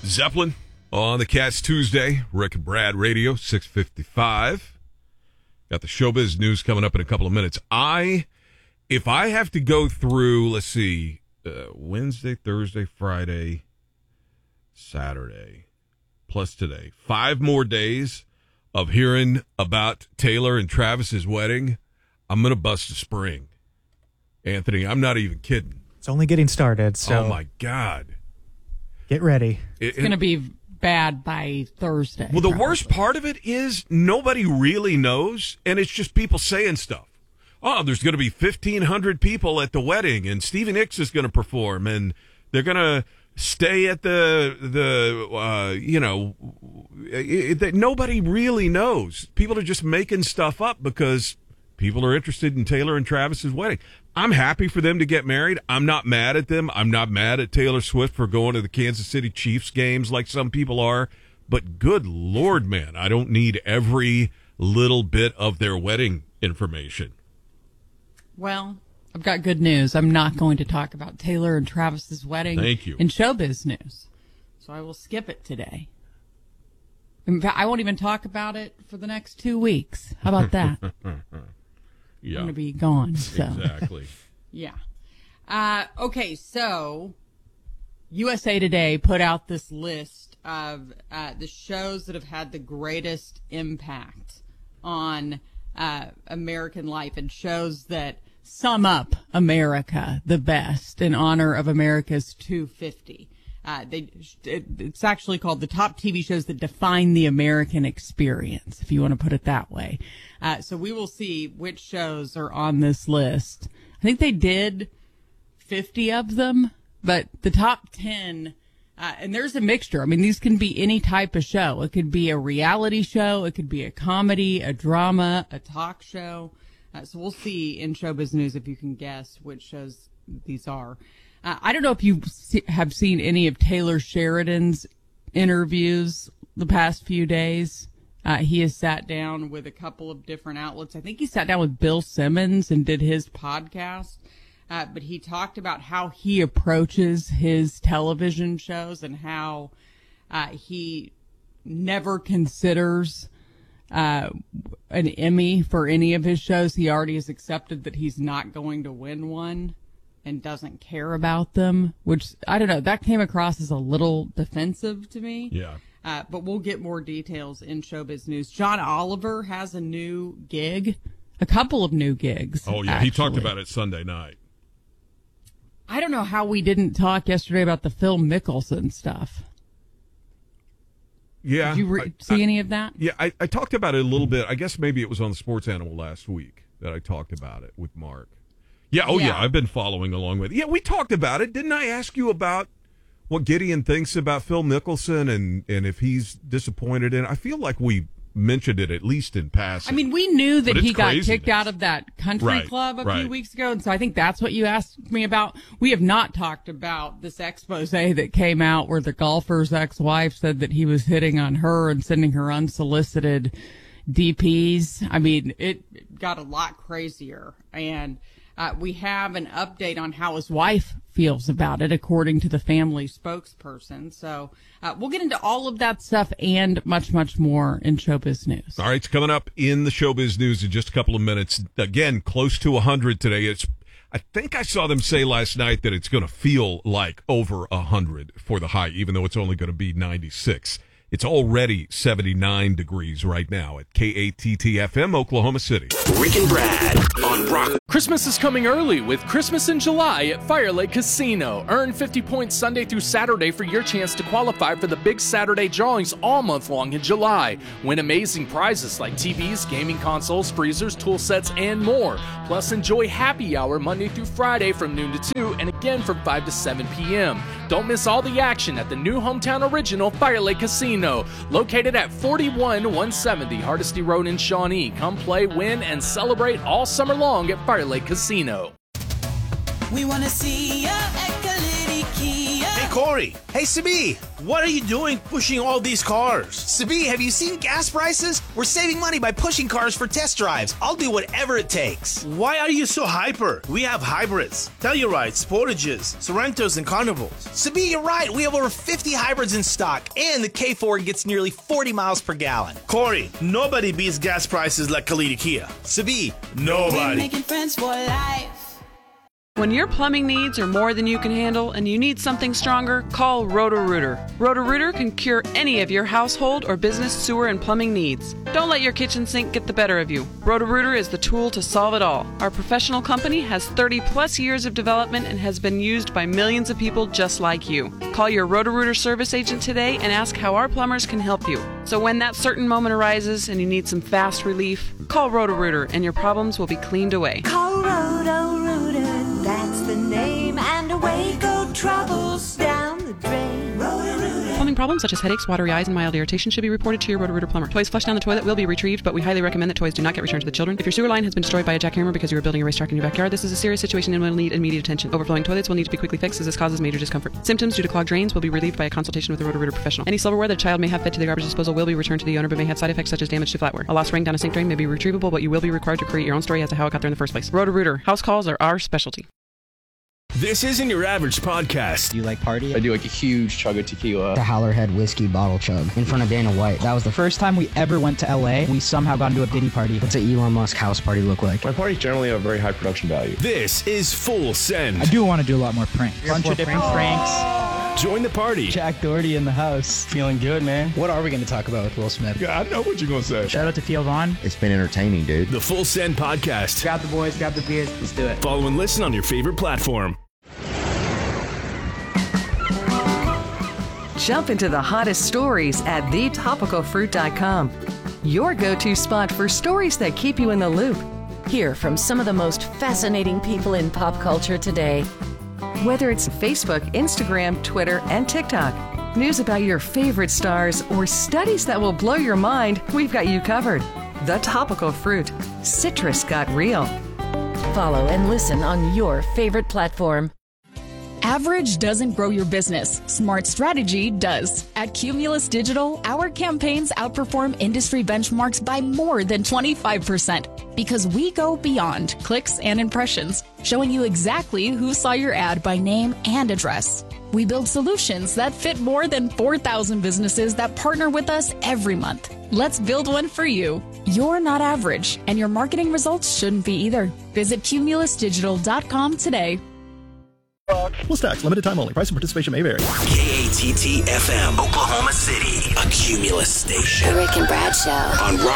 Zeppelin on the Cats Tuesday. Rick and Brad Radio, 6:55. Got the showbiz news coming up in a couple of minutes. If I have to go through, let's see, Wednesday, Thursday, Friday, Saturday, plus today, 5 more days of hearing about Taylor and Travis's wedding, I'm going to bust a spring. Anthony, I'm not even kidding. It's only getting started, so. Oh, my God. Get ready. It's going to be bad by Thursday. Well, the worst part of it is nobody really knows, and it's just people saying stuff. Oh, there's going to be 1,500 people at the wedding, and Stevie Nicks is going to perform, and they're going to stay at nobody really knows. People are just making stuff up because people are interested in Taylor and Travis's wedding. I'm happy for them to get married. I'm not mad at them. I'm not mad at Taylor Swift for going to the Kansas City Chiefs games like some people are. But good Lord, man, I don't need every little bit of their wedding information. Well, I've got good news. I'm not going to talk about Taylor and Travis's wedding in showbiz news. So I will skip it today. In fact, I won't even talk about it for the next 2 weeks. How about that? Yeah. I'm going to be gone. So. Exactly. Yeah. Okay, so USA Today put out this list of the shows that have had the greatest impact on American life and shows that sum up America the best in honor of America's 250. It's actually called the top TV shows that define the American experience, if you want to put it that way. So we will see which shows are on this list. I think they did 50 of them, but the top 10, and there's a mixture. I mean, these can be any type of show. It could be a reality show. It could be a comedy, a drama, a talk show. So we'll see in showbiz news if you can guess which shows these are. I don't know if you have seen any of Taylor Sheridan's interviews the past few days. He has sat down with a couple of different outlets. I think he sat down with Bill Simmons and did his podcast. But he talked about how he approaches his television shows and how he never considers an Emmy for any of his shows. He already has accepted that he's not going to win one and doesn't care about them, which, I don't know, that came across as a little defensive to me. Yeah. But we'll get more details in showbiz news. John Oliver has a new gig, a couple of new gigs. Oh, yeah, actually. He talked about it Sunday night. I don't know how we didn't talk yesterday about the Phil Mickelson stuff. Yeah. Did you see any of that? Yeah, I talked about it a little bit. I guess maybe it was on the Sports Animal last week that I talked about it with Mark. Yeah, yeah, I've been following along with it. Yeah, we talked about it. Didn't I ask you about what Gideon thinks about Phil Mickelson and if he's disappointed in it? I feel like we mentioned it at least in passing. I mean, we knew that he got craziness. kicked out of that country club a few weeks ago, and so I think that's what you asked me about. We have not talked about this expose that came out where the golfer's ex-wife said that he was hitting on her and sending her unsolicited DPs. I mean, it got a lot crazier, and we have an update on how his wife feels about it, according to the family spokesperson. So we'll get into all of that stuff and much, much more in showbiz news. All right, it's coming up in the showbiz news in just a couple of minutes. Again, close to 100 today. I think I saw them say last night that it's going to feel like over 100 for the high, even though it's only going to be 96. It's already 79 degrees right now at KATT-FM, Oklahoma City. Rick and Brad on Rock. Christmas is coming early with Christmas in July at Fire Lake Casino. Earn 50 points Sunday through Saturday for your chance to qualify for the big Saturday drawings all month long in July. Win amazing prizes like TVs, gaming consoles, freezers, tool sets, and more. Plus, enjoy happy hour Monday through Friday from noon to 2 and again from 5 to 7 p.m. Don't miss all the action at the new hometown original Fire Lake Casino, located at 41170 Hardesty Road in Shawnee. Come play, win, and celebrate all summer long at Fire Lake Casino. We want to see ya at Kalidi Kia. Hey, Corey. Hey, Sabi. What are you doing pushing all these cars? Sabi, have you seen gas prices? We're saving money by pushing cars for test drives. I'll do whatever it takes. Why are you so hyper? We have hybrids, Tellurides, Sportages, Sorrentos, and Carnivals. Sabi, you're right. We have over 50 hybrids in stock, and the K4 gets nearly 40 miles per gallon. Corey, nobody beats gas prices like Khalid Kia. Sabi, nobody. Making friends for life. When your plumbing needs are more than you can handle and you need something stronger, call Roto-Rooter. Roto-Rooter can cure any of your household or business sewer and plumbing needs. Don't let your kitchen sink get the better of you. Roto-Rooter is the tool to solve it all. Our professional company has 30-plus years of development and has been used by millions of people just like you. Call your Roto-Rooter service agent today and ask how our plumbers can help you. So when that certain moment arises and you need some fast relief, call Roto-Rooter and your problems will be cleaned away. Call Roto-Rooter, that's the name, and away go troubles down the drain. Roto-Rooter. Plumbing problems such as headaches, watery eyes, and mild irritation should be reported to your Roto-Rooter plumber. Toys flushed down the toilet will be retrieved, but we highly recommend that toys do not get returned to the children. If your sewer line has been destroyed by a jackhammer because you are building a racetrack in your backyard, this is a serious situation and will need immediate attention. Overflowing toilets will need to be quickly fixed as this causes major discomfort. Symptoms due to clogged drains will be relieved by a consultation with a Roto-Rooter professional. Any silverware that a child may have fed to the garbage disposal will be returned to the owner but may have side effects such as damage to flatware. A lost ring down a sink drain may be retrievable, but you will be required to create your own story as to how it got there in the first place. Roto-Rooter. House calls are our specialty. This isn't your average podcast. Do you like party? I do like a huge chug of tequila. The Howlerhead whiskey bottle chug in front of Dana White. That was the first time we ever went to LA. We somehow got into a Diddy party. What's an Elon Musk house party look like? My parties generally have very high production value. This is Full Send. I do want to do a lot more pranks. Bunch of different pranks. Join the party. Jack Doherty in the house. Feeling good, man. What are we going to talk about with Will Smith? Yeah, I know what you're going to say. Shout out to Theo Vaughn. It's been entertaining, dude. The Full Send podcast. Grab the boys, grab the beers. Let's do it. Follow and listen on your favorite platform. Jump into the hottest stories at thetopicalfruit.com. Your go-to spot for stories that keep you in the loop. Hear from some of the most fascinating people in pop culture today. Whether it's Facebook, Instagram, Twitter, and TikTok, news about your favorite stars, or studies that will blow your mind, we've got you covered. The Topical Fruit. Citrus got real. Follow and listen on your favorite platform. Average doesn't grow your business. Smart strategy does. At Cumulus Digital, our campaigns outperform industry benchmarks by more than 25% because we go beyond clicks and impressions, showing you exactly who saw your ad by name and address. We build solutions that fit more than 4,000 businesses that partner with us every month. Let's build one for you. You're not average, and your marketing results shouldn't be either. Visit cumulusdigital.com today. Plus tax, limited time only. Price and participation may vary. KATT FM, Oklahoma City, a Cumulus station. The Rick and Brad Show on Rock